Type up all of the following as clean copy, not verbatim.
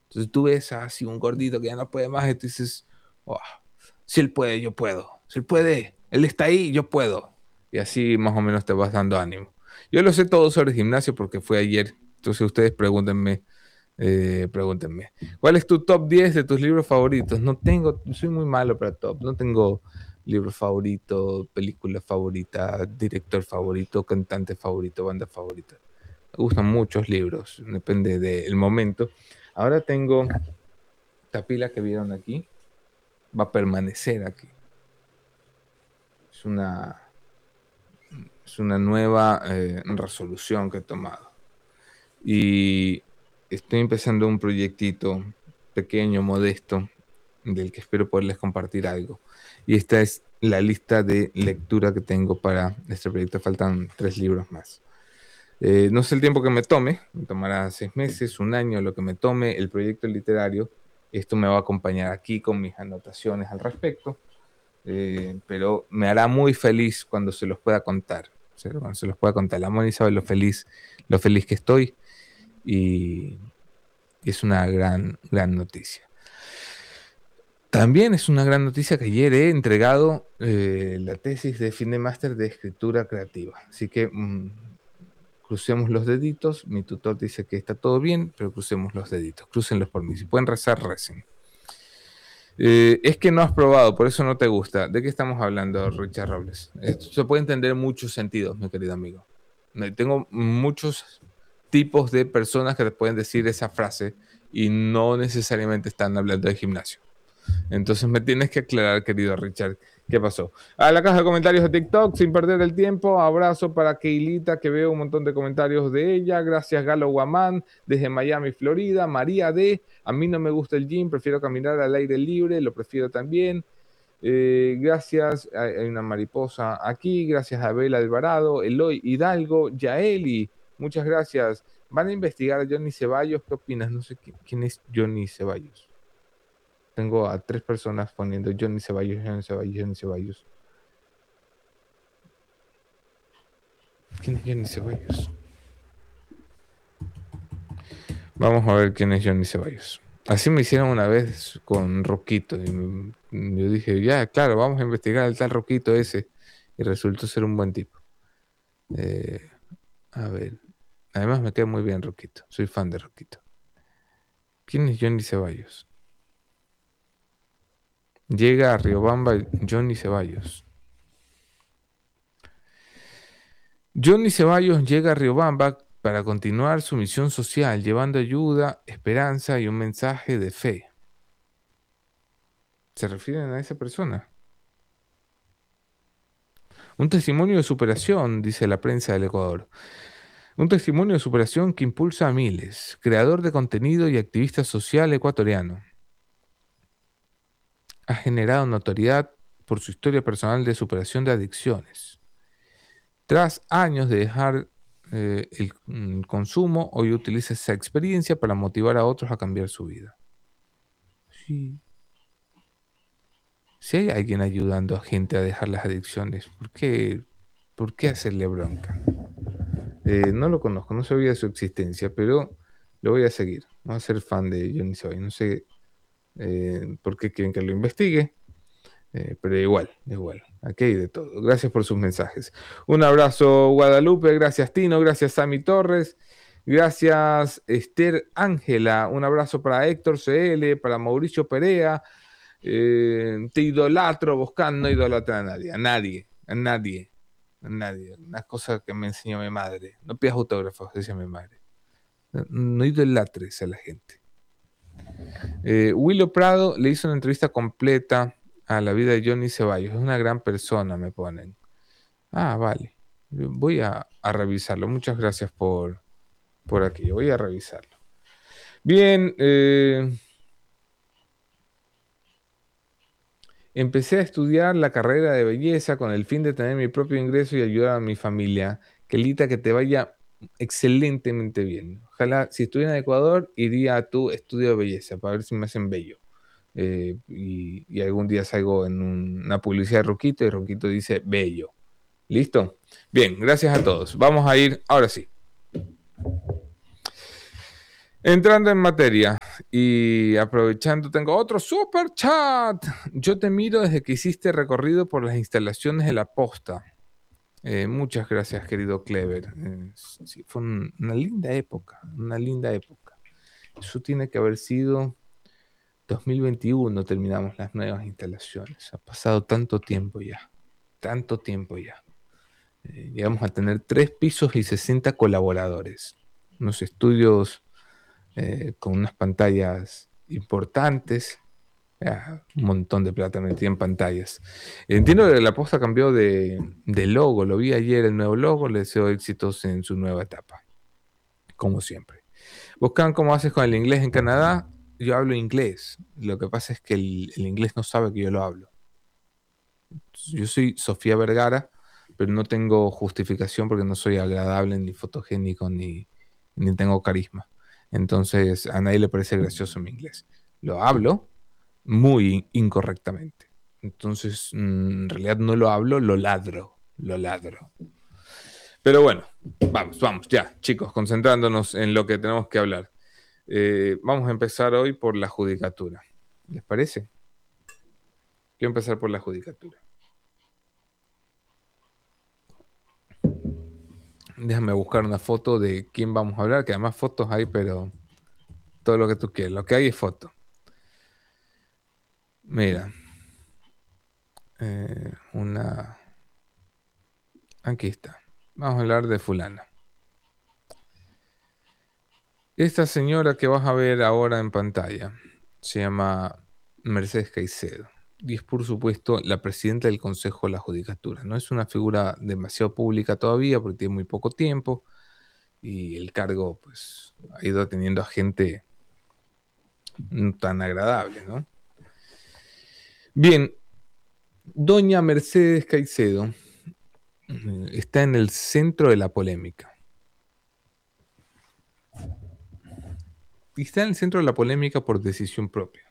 Entonces tú ves así un gordito que ya no puede más y tú dices, oh, si él puede, yo puedo. Si él puede, él está ahí, yo puedo. Y así más o menos te vas dando ánimo. Yo lo sé todo sobre gimnasio porque fue ayer. Entonces ustedes pregúntenme. Pregúntenme. ¿Cuál es tu top 10 de tus libros favoritos? No tengo, soy muy malo para top. No tengo libro favorito, película favorita, director favorito, cantante favorito, banda favorita. Me gustan muchos libros, depende del momento. Ahora tengo esta pila que vieron aquí, va a permanecer aquí. Es una nueva resolución que he tomado. Y estoy empezando un proyectito pequeño, modesto, del que espero poderles compartir algo. Y esta es la lista de lectura que tengo para este proyecto. Faltan 3 libros más. No sé el tiempo que me tome, me tomará 6 meses, 1 año, lo que me tome el proyecto literario. Esto me va a acompañar aquí con mis anotaciones al respecto, pero me hará muy feliz cuando se los pueda contar. Cuando se los pueda contar. La Moni sabe lo feliz que estoy y es una gran noticia. También es una gran noticia que ayer he entregado la tesis de fin de máster de escritura creativa. Así que crucemos los deditos. Mi tutor dice que está todo bien, pero crucemos los deditos. Crúcenlos por mí. Si pueden rezar, recen. Es que no has probado, por eso no te gusta. ¿De qué estamos hablando, Richard Robles? Esto se puede entender en muchos sentidos, mi querido amigo. Tengo muchos tipos de personas que te pueden decir esa frase y no necesariamente están hablando de gimnasio. Entonces me tienes que aclarar, querido Richard, ¿qué pasó? A la caja de comentarios de TikTok, sin perder el tiempo, abrazo para Keilita, que veo un montón de comentarios de ella. Gracias, Galo Guamán, desde Miami, Florida. María D, a mí no me gusta el gym, prefiero caminar al aire libre, lo prefiero también. Gracias, hay una mariposa aquí. Gracias a Abel Alvarado, Eloy Hidalgo, Yaeli, muchas gracias. Van a investigar a Johnny Ceballos, ¿qué opinas? No sé quién es Johnny Ceballos. Tengo a 3 personas poniendo Johnny Ceballos, Johnny Ceballos, Johnny Ceballos. ¿Quién es Johnny Ceballos? Vamos a ver quién es Johnny Ceballos. Así me hicieron una vez con Roquito. Y yo dije, ya, claro, vamos a investigar al tal Roquito ese. Y resultó ser un buen tipo. A ver. Además me queda muy bien Roquito. Soy fan de Roquito. ¿Quién es Johnny Ceballos? Llega a Riobamba Johnny Ceballos. Johnny Ceballos llega a Riobamba para continuar su misión social, llevando ayuda, esperanza y un mensaje de fe. ¿Se refieren a esa persona? Un testimonio de superación, dice la prensa del Ecuador. Un testimonio de superación que impulsa a miles. Creador de contenido y activista social ecuatoriano. Ha generado notoriedad por su historia personal de superación de adicciones. Tras años de dejar el consumo, hoy utiliza esa experiencia para motivar a otros a cambiar su vida. Sí. Si hay alguien ayudando a gente a dejar las adicciones, ¿por qué hacerle bronca? No lo conozco, no sabía de su existencia, pero lo voy a seguir. Voy a ser fan de Johnny Ceballos. No sé por qué quieren que lo investigue, pero igual. Aquí hay de todo. Gracias por sus mensajes. Un abrazo, Guadalupe. Gracias, Tino. Gracias, Sammy Torres. Gracias, Esther Ángela. Un abrazo para Héctor CL, para Mauricio Perea. Te idolatro, buscando, no idolatra a nadie. Una cosa que me enseñó mi madre. No pidas autógrafos, decía mi madre. No idolatres a la gente. Willow Prado le hizo una entrevista completa a la vida de Johnny Ceballos. Es una gran persona, me ponen. Ah, vale. Voy a revisarlo. Muchas gracias por aquí. Voy a revisarlo. Bien. Empecé a estudiar la carrera de belleza con el fin de tener mi propio ingreso y ayudar a mi familia. Kelita, que te vaya excelentemente bien. Ojalá, si estuviera en Ecuador, iría a tu estudio de belleza para ver si me hacen bello. Y algún día salgo en una publicidad de Roquito y Roquito dice bello. ¿Listo? Bien, gracias a todos. Vamos a ir, ahora sí. Entrando en materia, y aprovechando, tengo otro super chat. Yo te miro desde que hiciste recorrido por las instalaciones de la posta. Muchas gracias, querido Clever. Sí, fue una linda época, una linda época. Eso tiene que haber sido 2021, terminamos las nuevas instalaciones. Ha pasado tanto tiempo ya, tanto tiempo ya. Llegamos a tener 3 pisos y 60 colaboradores. Unos estudios con unas pantallas importantes. Un montón de plata metida en pantallas. Entiendo que la posta cambió de logo. Lo vi ayer, el nuevo logo. Le deseo éxitos en su nueva etapa. Como siempre. Buscan cómo haces con el inglés en Canadá. Yo hablo inglés. Lo que pasa es que el inglés no sabe que yo lo hablo. Yo soy Sofía Vergara, pero no tengo justificación porque no soy agradable, ni fotogénico, ni tengo carisma. Entonces a nadie le parece gracioso mi inglés. Lo hablo muy incorrectamente. Entonces, en realidad no lo hablo, lo ladro, lo ladro. Pero bueno, vamos, ya, chicos, concentrándonos en lo que tenemos que hablar. Vamos a empezar hoy por la judicatura. ¿Les parece? Quiero empezar por la judicatura. Déjame buscar una foto de quién vamos a hablar, que además fotos hay, pero todo lo que tú quieras. Lo que hay es foto. Mira, una... Aquí está. Vamos a hablar de fulana. Esta señora que vas a ver ahora en pantalla se llama Mercedes Caicedo y es, por supuesto, la presidenta del Consejo de la Judicatura. No es una figura demasiado pública todavía porque tiene muy poco tiempo y el cargo pues, ha ido teniendo a gente no tan agradable, ¿no? Bien, doña Mercedes Caicedo está en el centro de la polémica. Y está en el centro de la polémica por decisión propia.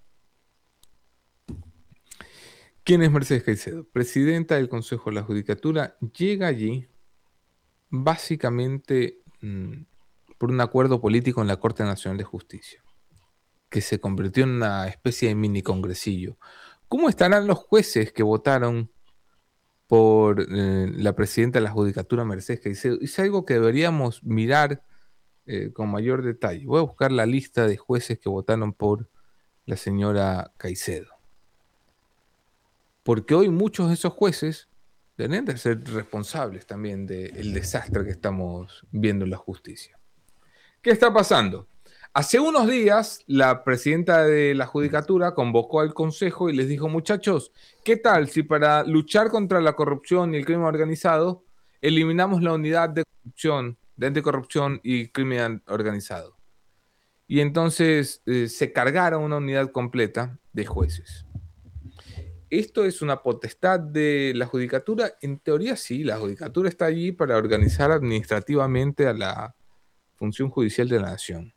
¿Quién es Mercedes Caicedo? Presidenta del Consejo de la Judicatura. Llega allí básicamente por un acuerdo político en la Corte Nacional de Justicia, que se convirtió en una especie de mini congresillo. ¿Cómo estarán los jueces que votaron por la presidenta de la Judicatura, Mercedes Caicedo? Es algo que deberíamos mirar con mayor detalle. Voy a buscar la lista de jueces que votaron por la señora Caicedo. Porque hoy muchos de esos jueces deben de ser responsables también del desastre que estamos viendo en la justicia. ¿Qué está pasando? Hace unos días, la presidenta de la Judicatura convocó al Consejo y les dijo, muchachos, ¿qué tal si para luchar contra la corrupción y el crimen organizado eliminamos la unidad de corrupción, de anticorrupción y crimen organizado? Y entonces se cargaron una unidad completa de jueces. ¿Esto es una potestad de la Judicatura? En teoría sí, la Judicatura está allí para organizar administrativamente a la función judicial de la nación.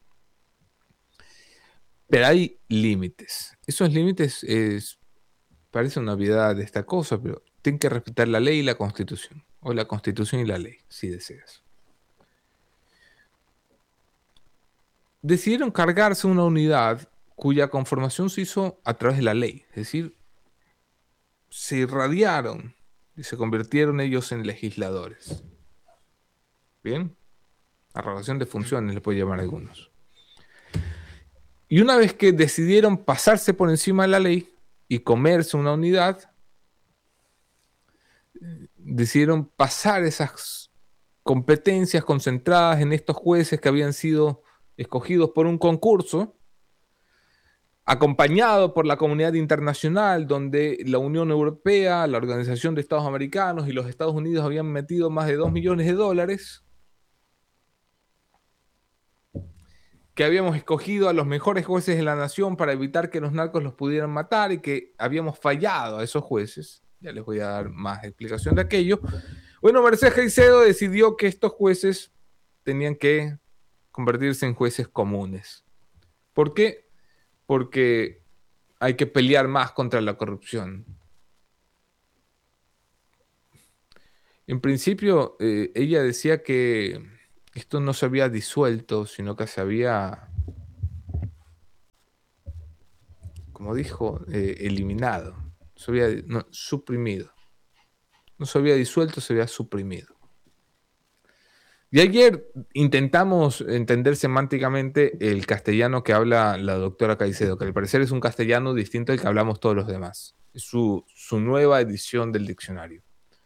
Pero hay límites. Esos límites parece una obviedad de esta cosa, pero tienen que respetar la ley y la Constitución. O la Constitución y la ley, si deseas. Decidieron cargarse una unidad cuya conformación se hizo a través de la ley. Es decir, se irradiaron y se convirtieron ellos en legisladores. ¿Bien? Arrogación de funciones le puede llamar a algunos. Y una vez que decidieron pasarse por encima de la ley y comerse una unidad, decidieron pasar esas competencias concentradas en estos jueces que habían sido escogidos por un concurso, acompañado por la comunidad internacional, donde la Unión Europea, la Organización de Estados Americanos y los Estados Unidos habían metido más de $2 millones, que habíamos escogido a los mejores jueces de la nación para evitar que los narcos los pudieran matar y que habíamos fallado a esos jueces. Ya les voy a dar más explicación de aquello. Bueno, Mercedes Caicedo decidió que estos jueces tenían que convertirse en jueces comunes. ¿Por qué? Porque hay que pelear más contra la corrupción. En principio, ella decía que esto no se había disuelto, sino que se había como dijo, eliminado, suprimido. No se había disuelto, se había suprimido. Y ayer intentamos entender semánticamente el castellano que habla la doctora Caicedo, que al parecer es un castellano distinto al que hablamos todos los demás. Es su nueva edición del diccionario.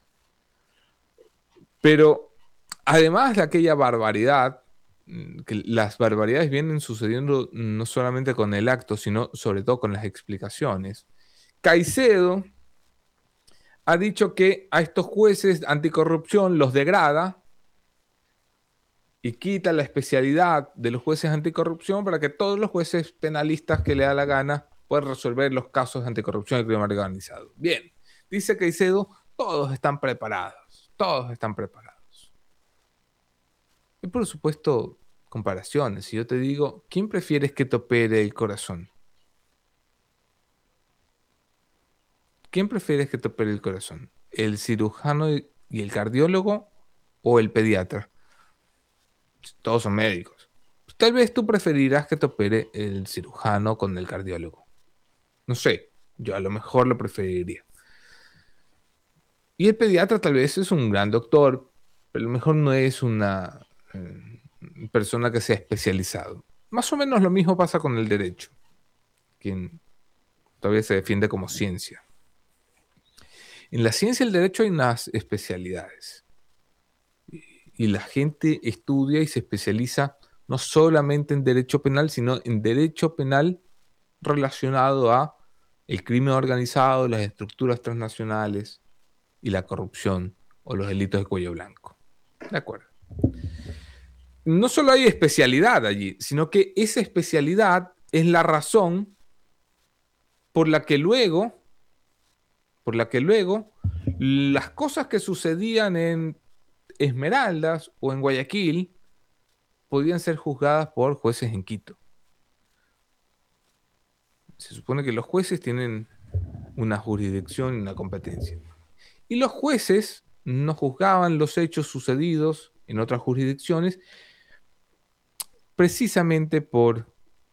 Pero además de aquella barbaridad, que las barbaridades vienen sucediendo no solamente con el acto, sino sobre todo con las explicaciones. Caicedo ha dicho que a estos jueces anticorrupción los degrada y quita la especialidad de los jueces anticorrupción para que todos los jueces penalistas que le da la gana puedan resolver los casos de anticorrupción y crimen organizado. Bien, dice Caicedo, todos están preparados, todos están preparados. Y por supuesto, comparaciones. Si yo te digo, ¿quién prefieres que te opere el corazón? ¿Quién prefieres que te opere el corazón? ¿El cirujano y el cardiólogo o el pediatra? Todos son médicos. Tal vez tú preferirás que te opere el cirujano con el cardiólogo. No sé, yo a lo mejor lo preferiría. Y el pediatra tal vez es un gran doctor, pero a lo mejor no es una persona que sea especializado. Más o menos lo mismo pasa con el derecho, quien todavía se defiende como ciencia. En la ciencia y el derecho hay unas especialidades. Y la gente estudia y se especializa no solamente en derecho penal, sino en derecho penal relacionado a el crimen organizado, las estructuras transnacionales y la corrupción o los delitos de cuello blanco. De acuerdo. No solo hay especialidad allí, sino que esa especialidad es la razón por la que luego las cosas que sucedían en Esmeraldas o en Guayaquil podían ser juzgadas por jueces en Quito. Se supone que los jueces tienen una jurisdicción y una competencia. Y los jueces no juzgaban los hechos sucedidos en otras jurisdicciones precisamente por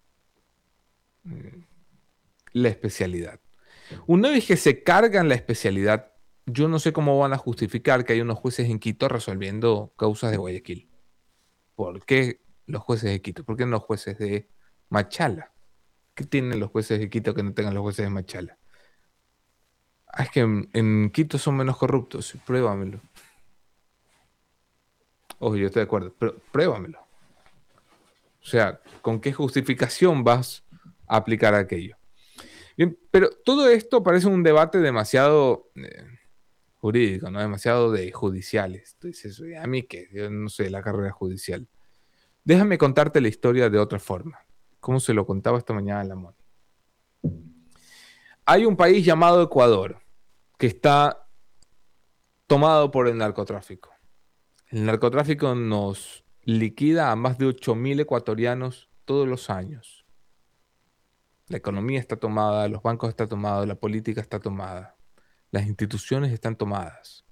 la especialidad. Una vez que se cargan la especialidad, yo no sé cómo van a justificar que hay unos jueces en Quito resolviendo causas de Guayaquil. ¿Por qué los jueces de Quito? ¿Por qué no los jueces de Machala? ¿Qué tienen los jueces de Quito que no tengan los jueces de Machala? Es que en Quito son menos corruptos. Pruébamelo. Oye, yo estoy de acuerdo, pero pruébamelo. O sea, ¿con qué justificación vas a aplicar aquello? Bien, pero todo esto parece un debate demasiado jurídico, ¿no? Demasiado de judiciales. Tú dices, a mí qué, yo no sé la carrera judicial. Déjame contarte la historia de otra forma. Como se lo contaba esta mañana a la Moni. Hay un país llamado Ecuador que está tomado por el narcotráfico. El narcotráfico nos liquida a más de 8.000 ecuatorianos todos los años. La economía está tomada, los bancos están tomados, la política está tomada, las instituciones están tomadas.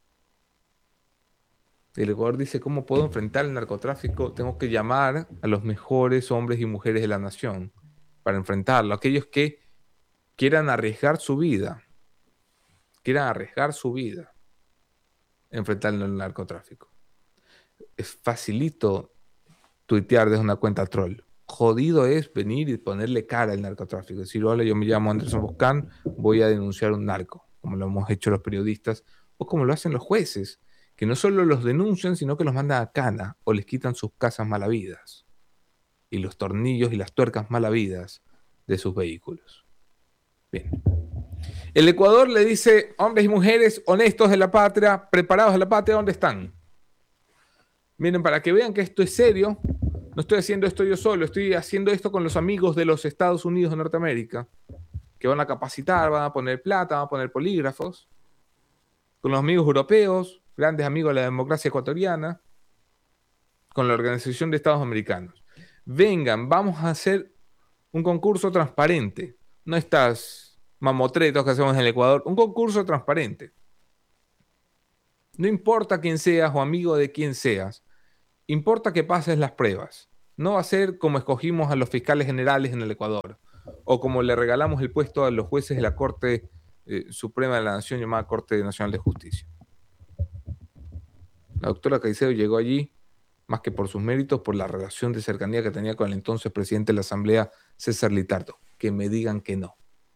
El Ecuador dice, ¿cómo puedo enfrentar el narcotráfico? Tengo que llamar a los mejores hombres y mujeres de la nación para enfrentarlo. Aquellos que quieran arriesgar su vida, enfrentando el narcotráfico. Es facilito tuitear desde una cuenta troll. Jodido es venir y ponerle cara al narcotráfico. Decir, hola, yo me llamo Anderson Boscan, voy a denunciar un narco, como lo hemos hecho los periodistas, o como lo hacen los jueces, que no solo los denuncian, sino que los mandan a cana o les quitan sus casas malavidas y los tornillos y las tuercas malavidas de sus vehículos. Bien. El Ecuador le dice, hombres y mujeres honestos de la patria, preparados de la patria, ¿dónde están? Miren, para que vean que esto es serio, no estoy haciendo esto yo solo, estoy haciendo esto con los amigos de los Estados Unidos de Norteamérica, que van a capacitar, van a poner plata, van a poner polígrafos, con los amigos europeos, grandes amigos de la democracia ecuatoriana, con la Organización de Estados Americanos. Vengan, vamos a hacer un concurso transparente, no estas mamotretos que hacemos en el Ecuador, un concurso transparente. No importa quién seas o amigo de quién seas, importa que pases las pruebas. No va a ser como escogimos a los fiscales generales en el Ecuador. o como le regalamos el puesto a los jueces de la Corte Suprema de la Nación llamada Corte Nacional de Justicia. La doctora Caicedo llegó allí más que por sus méritos, por la relación de cercanía que tenía con el entonces presidente de la Asamblea, César Litardo. Que me digan que no.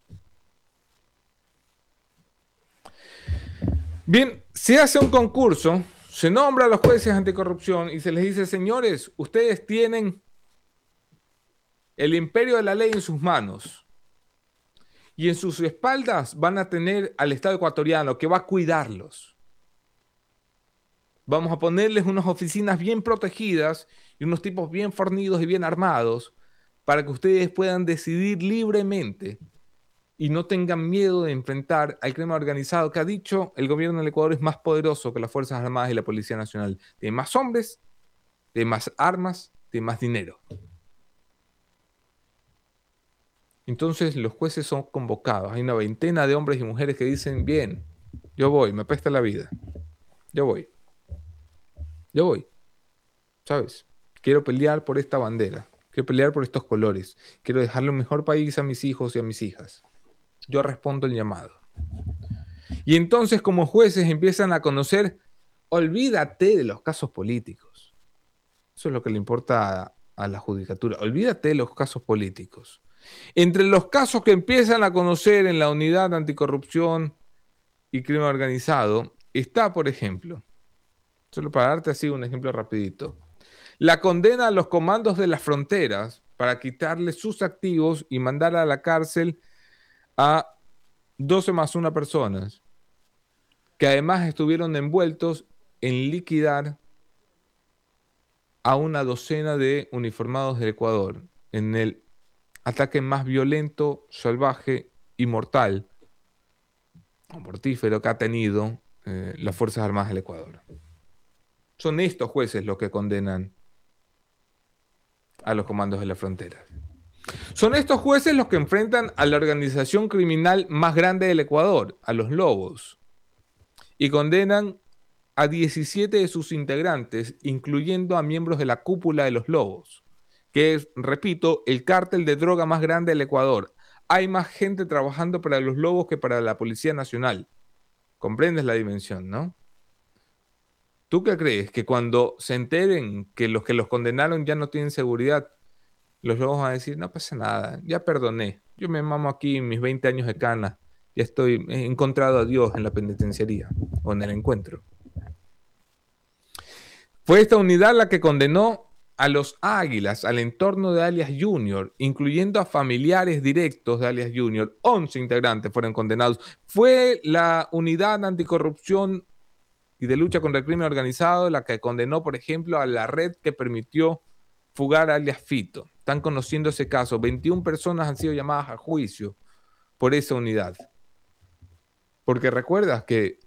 Bien, se hace un concurso, se nombra a los jueces anticorrupción y se les dice, señores, ustedes tienen el imperio de la ley en sus manos y en sus espaldas van a tener al Estado ecuatoriano que va a cuidarlos. Vamos a ponerles unas oficinas bien protegidas y unos tipos bien fornidos y bien armados para que ustedes puedan decidir libremente y no tengan miedo de enfrentar al crimen organizado que ha dicho el gobierno del Ecuador es más poderoso que las Fuerzas Armadas y la Policía Nacional. Tiene más hombres, tiene más armas, tiene más dinero. Entonces los jueces son convocados. Hay una veintena de hombres y mujeres que dicen, bien, yo voy, me apesta la vida. Yo voy. ¿Sabes? Quiero pelear por esta bandera. Quiero pelear por estos colores. Quiero dejarle un mejor país a mis hijos y a mis hijas. Yo respondo el llamado. Y entonces como jueces empiezan a conocer, olvídate de los casos políticos. Eso es lo que le importa a la judicatura. Olvídate de los casos políticos. Entre los casos que empiezan a conocer en la unidad anticorrupción y crimen organizado, está, por ejemplo, solo para darte así un ejemplo rapidito, la condena a los comandos de las fronteras para quitarles sus activos y mandar a la cárcel a 12 más 1 personas, que además estuvieron envueltos en liquidar a una docena de uniformados del Ecuador en el ataque más violento, salvaje y mortal o mortífero que ha tenido las Fuerzas Armadas del Ecuador. Son estos jueces los que condenan a los comandos de la frontera. Son estos jueces los que enfrentan a la organización criminal más grande del Ecuador, a los Lobos, y condenan a 17 de sus integrantes, incluyendo a miembros de la cúpula de los Lobos, que es, repito, el cártel de droga más grande del Ecuador. Hay más gente trabajando para los Lobos que para la Policía Nacional. Comprendes la dimensión, ¿no? ¿Tú qué crees? Que cuando se enteren que los condenaron ya no tienen seguridad, los Lobos van a decir, no pasa nada, ya perdoné, yo me mamo aquí mis 20 años de cana, ya he encontrado a Dios en la penitenciaría o en el encuentro. Fue esta unidad la que condenó a los Águilas, al entorno de alias Junior, incluyendo a familiares directos de alias Junior. 11 integrantes fueron condenados. Fue la unidad anticorrupción y de lucha contra el crimen organizado la que condenó, por ejemplo, a la red que permitió fugar a alias Fito. Están conociendo ese caso. 21 personas han sido llamadas a juicio por esa unidad. Porque recuerdas que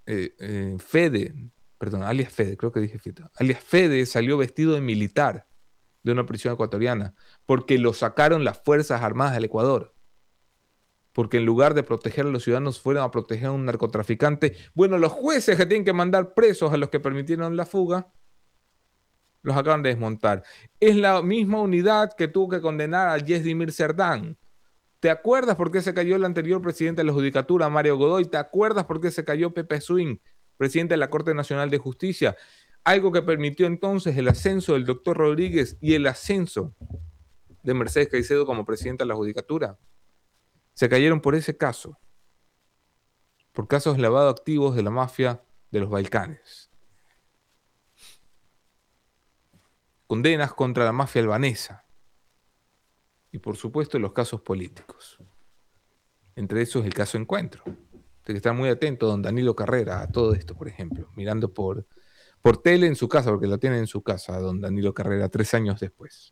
alias Fede, creo que dije Fito, alias Fede salió vestido de militar de una prisión ecuatoriana porque lo sacaron las Fuerzas Armadas del Ecuador. Porque en lugar de proteger a los ciudadanos fueron a proteger a un narcotraficante. Bueno, los jueces que tienen que mandar presos a los que permitieron la fuga, los acaban de desmontar. Es la misma unidad que tuvo que condenar a Yesdimir Cerdán. ¿Te acuerdas por qué se cayó el anterior presidente de la Judicatura, Mario Godoy? ¿Te acuerdas por qué se cayó Pepe Swing, presidente de la Corte Nacional de Justicia? Algo que permitió entonces el ascenso del doctor Rodríguez y el ascenso de Mercedes Caicedo como presidenta de la Judicatura. Se cayeron por ese caso, por casos de lavado de activos de la mafia de los Balcanes. Condenas contra la mafia albanesa. Y por supuesto los casos políticos. Entre esos el caso Encuentro. Hay que estar muy atento, don Danilo Carrera, a todo esto, por ejemplo, mirando por tele en su casa, porque lo tiene en su casa, don Danilo Carrera, 3 años después.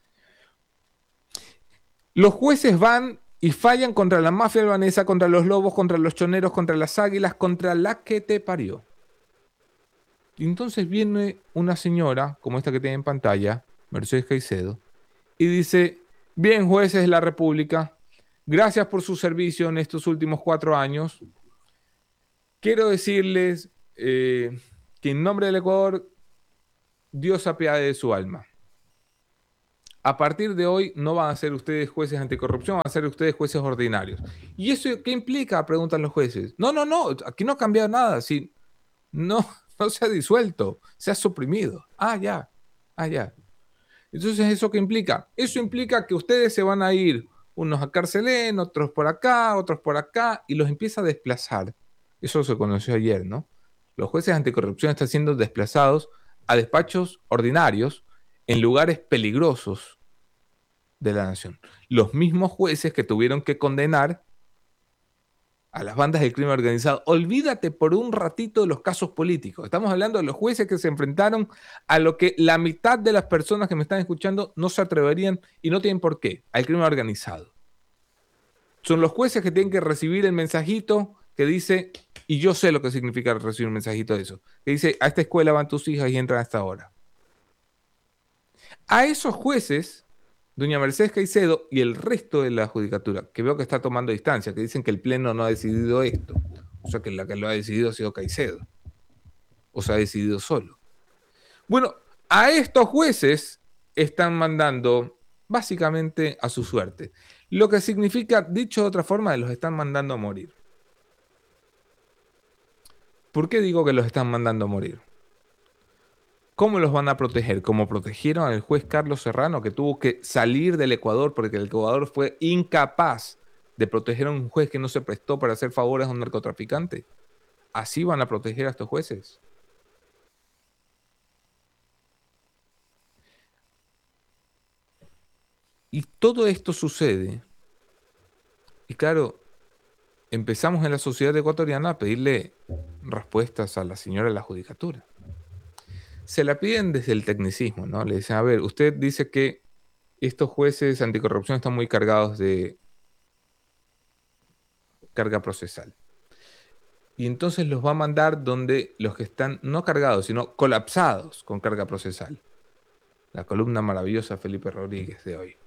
Los jueces van y fallan contra la mafia albanesa, contra los Lobos, contra los choneros, contra las Águilas, contra la que te parió. Y entonces viene una señora, como esta que tiene en pantalla, Mercedes Caicedo, y dice, bien, jueces de la República, gracias por su servicio en estos últimos 4 años. Quiero decirles que en nombre del Ecuador, Dios apiade de su alma. a partir de hoy no van a ser ustedes jueces anticorrupción, van a ser ustedes jueces ordinarios. ¿Y eso qué implica? Preguntan los jueces. No, aquí no ha cambiado nada. Si no, no se ha disuelto, se ha suprimido. Ya. Entonces, ¿eso qué implica? Eso implica que ustedes se van a ir, unos a Carcelén, otros por acá, y los empieza a desplazar. Eso se conoció ayer, ¿no? Los jueces anticorrupción están siendo desplazados a despachos ordinarios en lugares peligrosos de la nación. Los mismos jueces que tuvieron que condenar a las bandas del crimen organizado. Olvídate por un ratito de los casos políticos. Estamos hablando de los jueces que se enfrentaron a lo que la mitad de las personas que me están escuchando no se atreverían y no tienen por qué, al crimen organizado. Son los jueces que tienen que recibir el mensajito que dice, y yo sé lo que significa recibir un mensajito de eso, que dice, a esta escuela van tus hijas y entran a esta hora. A esos jueces, doña Mercedes Caicedo y el resto de la judicatura, que veo que está tomando distancia, que dicen que el Pleno no ha decidido esto, o sea que la que lo ha decidido ha sido Caicedo, o se ha decidido solo. Bueno, a estos jueces están mandando básicamente a su suerte, lo que significa, dicho de otra forma, los están mandando a morir. ¿Por qué digo que los están mandando a morir? ¿Cómo los van a proteger? Como protegieron al juez Carlos Serrano, que tuvo que salir del Ecuador porque el Ecuador fue incapaz de proteger a un juez que no se prestó para hacer favores a un narcotraficante. ¿Así van a proteger a estos jueces? Y todo esto sucede. Y claro, empezamos en la sociedad ecuatoriana a pedirle respuestas a la señora de la judicatura. Se la piden desde el tecnicismo, ¿no? Le dicen, a ver, usted dice que estos jueces anticorrupción están muy cargados de carga procesal. Y entonces los va a mandar donde los que están no cargados, sino colapsados con carga procesal. La columna maravillosa Felipe Rodríguez de hoy.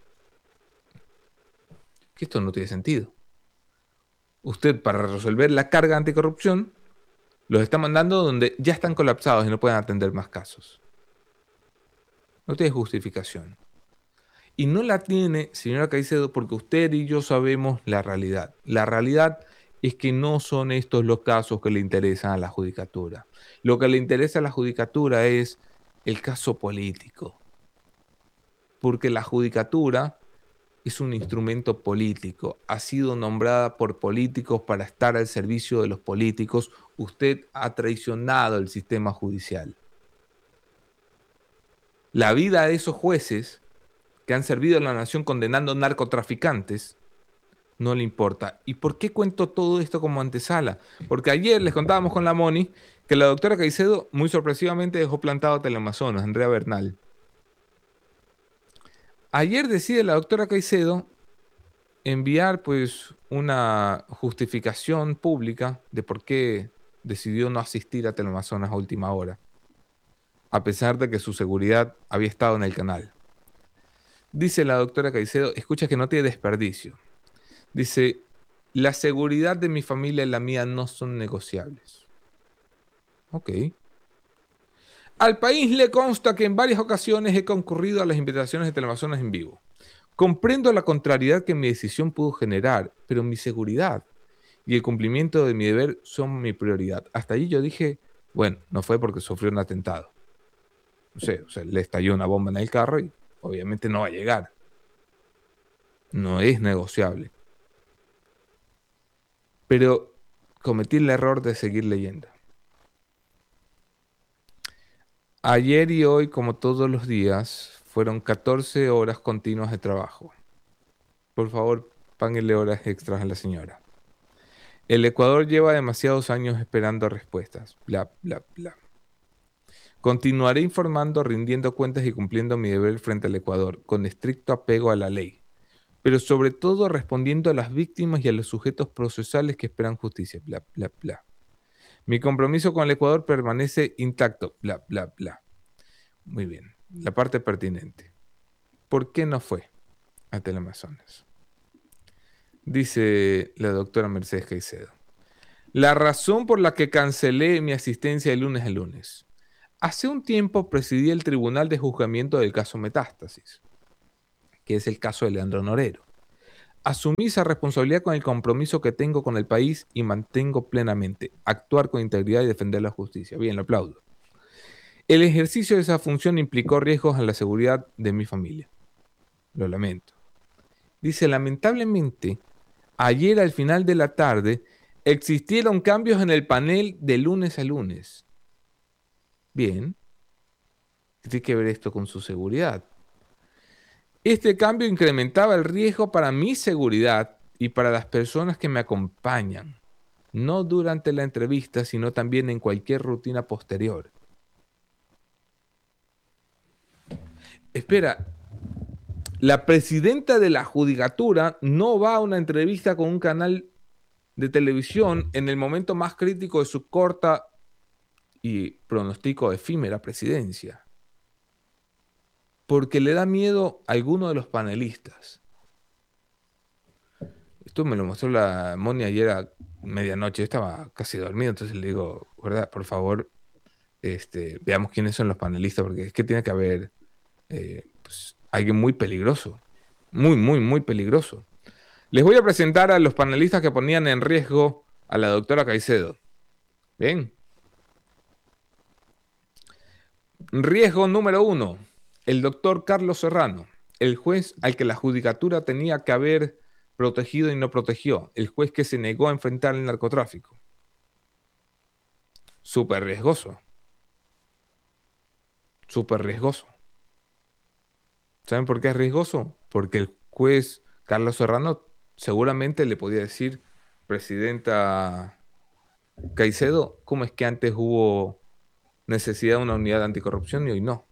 Que esto no tiene sentido. Usted, para resolver la carga anticorrupción, los está mandando donde ya están colapsados y no pueden atender más casos. No tiene justificación. Y no la tiene, señora Caicedo, porque usted y yo sabemos la realidad. La realidad es que no son estos los casos que le interesan a la judicatura. Lo que le interesa a la judicatura es el caso político. Porque la judicatura es un instrumento político. Ha sido nombrada por políticos para estar al servicio de los políticos. Usted ha traicionado el sistema judicial. La vida de esos jueces que han servido a la nación condenando narcotraficantes, no le importa. ¿Y por qué cuento todo esto como antesala? Porque ayer les contábamos con la Moni que la doctora Caicedo muy sorpresivamente dejó plantado a Teleamazonas, Andrea Bernal. Ayer decide la doctora Caicedo enviar pues una justificación pública de por qué decidió no asistir a Teleamazonas a última hora, a pesar de que su seguridad había estado en el canal. Dice la doctora Caicedo, escucha que no tiene desperdicio. Dice, la seguridad de mi familia y la mía no son negociables. Ok. Al país le consta que en varias ocasiones he concurrido a las invitaciones de Teleamazonas en vivo. Comprendo la contrariedad que mi decisión pudo generar, pero mi seguridad y el cumplimiento de mi deber son mi prioridad. Hasta allí yo dije, bueno, no fue porque sufrió un atentado. No sé, o sea, le estalló una bomba en el carro y obviamente no va a llegar. No es negociable. Pero cometí el error de seguir leyendo. Ayer y hoy, como todos los días, fueron 14 horas continuas de trabajo. Por favor, páguenle horas extras a la señora. El Ecuador lleva demasiados años esperando respuestas. Bla, bla, bla. Continuaré informando, rindiendo cuentas y cumpliendo mi deber frente al Ecuador, con estricto apego a la ley, pero sobre todo respondiendo a las víctimas y a los sujetos procesales que esperan justicia. Bla, bla, bla. Mi compromiso con el Ecuador permanece intacto. Bla, bla, bla. Muy bien. La parte pertinente. ¿Por qué no fue a Teleamazonas? Dice la doctora Mercedes Caicedo. La razón por la que cancelé mi asistencia de lunes a lunes. Hace un tiempo presidí el Tribunal de Juzgamiento del caso Metástasis. que es el caso de Leandro Norero. Asumí esa responsabilidad con el compromiso que tengo con el país y mantengo plenamente actuar con integridad y defender la justicia. Bien, lo aplaudo. El ejercicio de esa función implicó riesgos a la seguridad de mi familia. Lo lamento. Dice, lamentablemente, ayer al final de la tarde existieron cambios en el panel de lunes a lunes. Bien. ¿Qué tiene que ver esto con su seguridad? Este cambio incrementaba el riesgo para mi seguridad y para las personas que me acompañan, no durante la entrevista, sino también en cualquier rutina posterior. Espera, la presidenta de la judicatura no va a una entrevista con un canal de televisión en el momento más crítico de su corta y pronóstico efímera presidencia, porque le da miedo a alguno de los panelistas. Esto me lo mostró la Moni ayer a medianoche. Yo estaba casi dormido, entonces le digo, ¿verdad? Por favor, veamos quiénes son los panelistas, porque es que tiene que haber pues, alguien muy peligroso, muy, muy, muy peligroso. Les voy a presentar a los panelistas que ponían en riesgo a la doctora Caicedo. Bien. Riesgo número 1, el doctor Carlos Serrano, el juez al que la judicatura tenía que haber protegido y no protegió, el juez que se negó a enfrentar el narcotráfico. Súper riesgoso. Súper riesgoso. ¿Saben por qué es riesgoso? Porque el juez Carlos Serrano seguramente le podía decir, presidenta Caicedo, ¿cómo es que antes hubo necesidad de una unidad de anticorrupción y hoy no?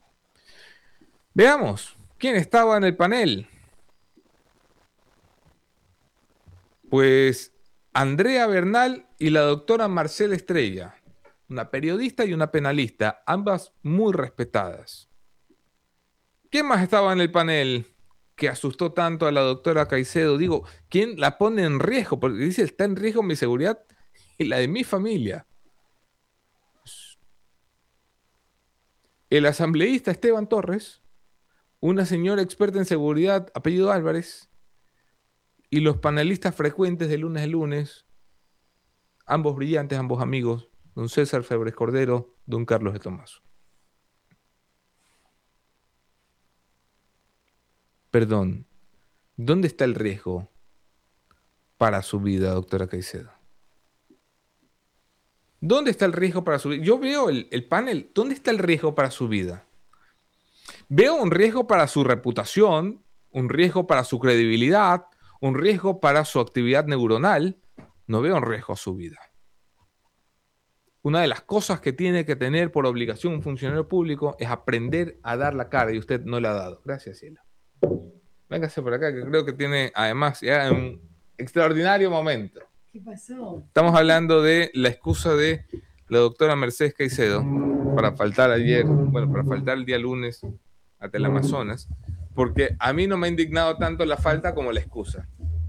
Veamos, ¿quién estaba en el panel? Pues Andrea Bernal y la doctora Marcela Estrella, una periodista y una penalista, ambas muy respetadas. ¿Quién más estaba en el panel que asustó tanto a la doctora Caicedo? Digo, ¿quién la pone en riesgo? Porque dice, está en riesgo mi seguridad y la de mi familia. El asambleísta Esteban Torres, una señora experta en seguridad, apellido Álvarez, y los panelistas frecuentes de lunes a lunes, ambos brillantes, ambos amigos, don César Febres Cordero, don Carlos de Tomaso. Perdón, ¿dónde está el riesgo para su vida, doctora Caicedo? ¿Dónde está el riesgo para su vida? Yo veo el panel, ¿dónde está el riesgo para su vida? Veo un riesgo para su reputación, un riesgo para su credibilidad, un riesgo para su actividad neuronal. No veo un riesgo a su vida. Una de las cosas que tiene que tener por obligación un funcionario público es aprender a dar la cara y usted no la ha dado. Gracias, cielo. Véngase por acá, que creo que tiene además ya un extraordinario momento. ¿Qué pasó? Estamos hablando de la excusa de la doctora Mercedes Caicedo para faltar ayer, bueno, para faltar el día lunes a Teleamazonas, porque a mí no me ha indignado tanto la falta como la excusa.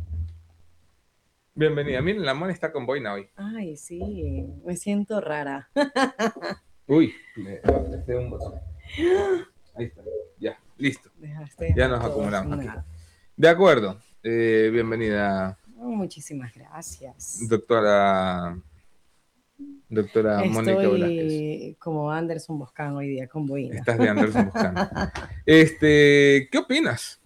Bienvenida. Miren, la Moni está con boina hoy. Ay, sí, me siento rara. Uy, le apreté un botón. Ahí está, ya, listo. Ya nos acomodamos aquí. De acuerdo. Bienvenida. Muchísimas gracias. Doctora Mónica Velázquez. Estoy como Anderson Boscan hoy día con boina. Estás de Anderson Boscan. ¿Qué opinas?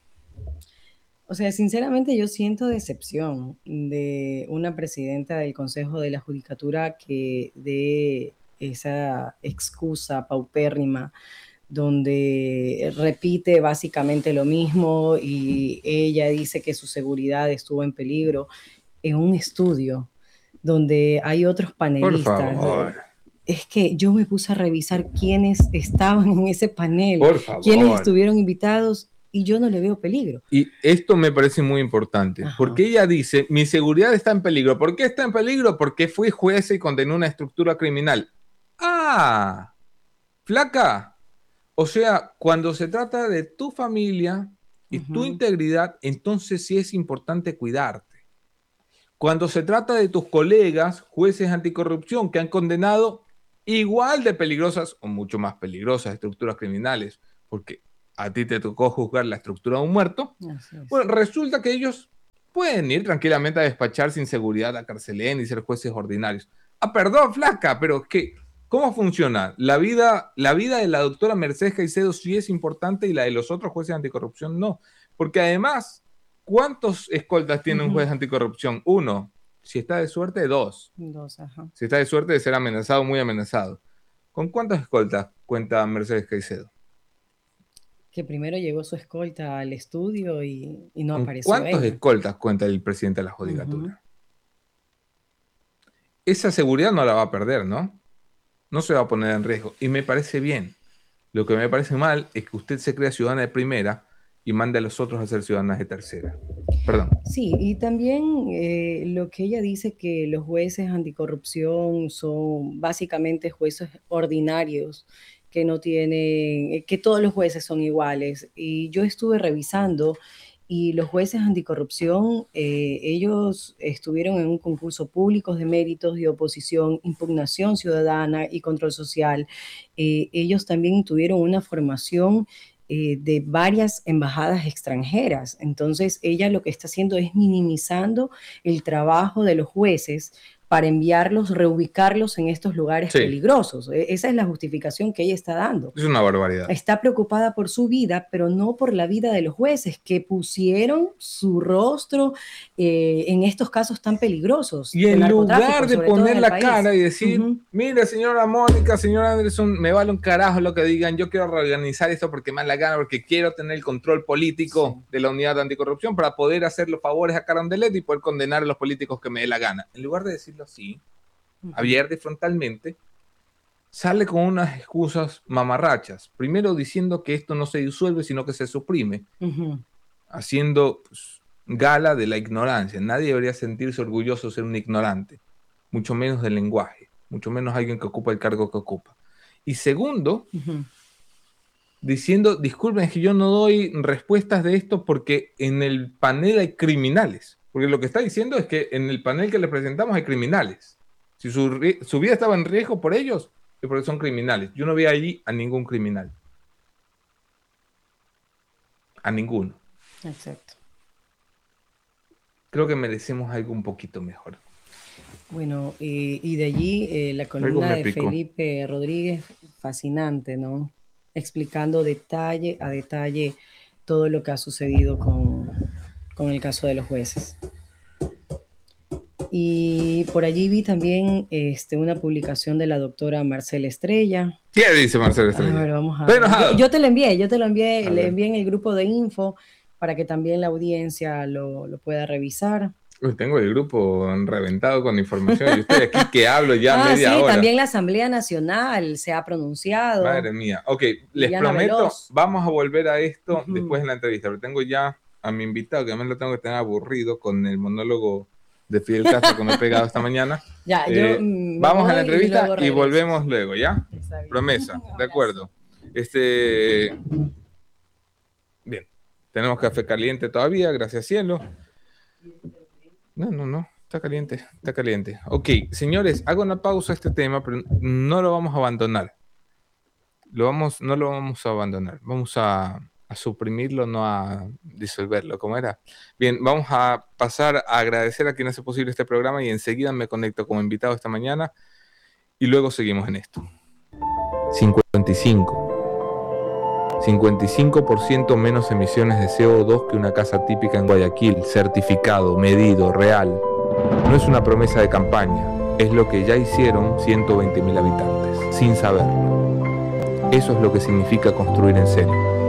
O sea, sinceramente yo siento decepción de una presidenta del Consejo de la Judicatura que dé esa excusa paupérrima donde repite básicamente lo mismo y ella dice que su seguridad estuvo en peligro en un estudio donde hay otros panelistas. Por favor. Es que yo me puse a revisar quiénes estaban en ese panel, por favor, quiénes estuvieron invitados y yo no le veo peligro. Y esto me parece muy importante, Ajá. Porque ella dice, mi seguridad está en peligro. ¿Por qué está en peligro? Porque fui juez y condené una estructura criminal. ¡Ah! Flaca. O sea, cuando se trata de tu familia y tu integridad, entonces sí es importante cuidarte. Cuando se trata de tus colegas, jueces anticorrupción, que han condenado igual de peligrosas o mucho más peligrosas estructuras criminales, porque a ti te tocó juzgar la estructura de un muerto. Así es. Bueno, resulta que ellos pueden ir tranquilamente a despachar sin seguridad a Carcelén y ser jueces ordinarios. Ah, perdón, flaca, pero ¿qué? ¿Cómo funciona? La vida de la doctora Mercedes Caicedo sí es importante y la de los otros jueces anticorrupción no. Porque además, ¿cuántos escoltas tiene un juez anticorrupción? 1. Si está de suerte, 2. 2, ajá. Si está de suerte de ser amenazado, muy amenazado. ¿Con cuántas escoltas cuenta Mercedes Caicedo? Que primero llegó su escolta al estudio y no ¿Con apareció cuántos ella. escoltas cuenta el presidente de la Judicatura? Esa seguridad no la va a perder, ¿no? No se va a poner en riesgo. Y me parece bien. Lo que me parece mal es que usted se crea ciudadana de primera y mande a los otros a ser ciudadanas de tercera. Perdón. Sí, y también lo que ella dice que los jueces anticorrupción son básicamente jueces ordinarios que no tienen, que todos los jueces son iguales. Y yo estuve revisando y los jueces anticorrupción, ellos estuvieron en un concurso público de méritos de oposición, impugnación ciudadana y control social. Ellos también tuvieron una formación de varias embajadas extranjeras. Entonces, ella lo que está haciendo es minimizando el trabajo de los jueces para enviarlos, reubicarlos en estos lugares peligrosos. Esa es la justificación que ella está dando. Es una barbaridad. Está preocupada por su vida, pero no por la vida de los jueces que pusieron su rostro en estos casos tan peligrosos. Y en lugar de poner la cara y decir, mire, señora Mónica, señora Anderson, me vale un carajo lo que digan, yo quiero reorganizar esto porque me da la gana, porque quiero tener el control político de la unidad de anticorrupción para poder hacer los favores a Carondelet y poder condenar a los políticos que me dé la gana. En lugar de decirlo así, abierta y frontalmente, sale con unas excusas mamarrachas. Primero diciendo que esto no se disuelve, sino que se suprime. Haciendo gala de la ignorancia. Nadie debería sentirse orgulloso de ser un ignorante. Mucho menos del lenguaje. Mucho menos alguien que ocupa el cargo que ocupa. Y segundo, diciendo, disculpen, es que yo no doy respuestas de esto porque en el panel hay criminales. Porque lo que está diciendo es que en el panel que le presentamos hay criminales. Si su vida estaba en riesgo por ellos, es porque son criminales. Yo no vi allí a ningún criminal. A ninguno. Exacto. Creo que merecemos algo un poquito mejor. Bueno, y de allí la columna de Felipe Rodríguez, fascinante, ¿no? Explicando detalle a detalle todo lo que ha sucedido con el caso de los jueces. Y por allí vi también una publicación de la doctora Marcela Estrella. ¿Qué dice Marcela Estrella? A ver, vamos a ver. Yo te lo envié, le envié en el grupo de info para que también la audiencia lo pueda revisar. Uy, tengo el grupo reventado con información y estoy aquí que hablo ya media hora. También la Asamblea Nacional se ha pronunciado. Madre mía. Ok, les prometo, vamos a volver a esto después de la entrevista, pero tengo ya a mi invitado, que además lo tengo que tener aburrido con el monólogo de Fidel Castro que me he pegado esta mañana. Ya, vamos a la entrevista y volvemos luego, ¿ya? Promesa, de acuerdo. Bien, tenemos café caliente todavía, gracias cielo. No, está caliente. Ok, señores, hago una pausa a este tema, pero no lo vamos a abandonar. No lo vamos a abandonar. Vamos a suprimirlo, no a disolverlo, ¿cómo era? Bien, vamos a pasar a agradecer a quien hace posible este programa y enseguida me conecto como invitado esta mañana y luego seguimos en esto. 55% menos emisiones de CO2 que una casa típica en Guayaquil, certificado, medido, real. No es una promesa de campaña, es lo que ya hicieron 120.000 habitantes, sin saberlo. Eso es lo que significa construir en serio.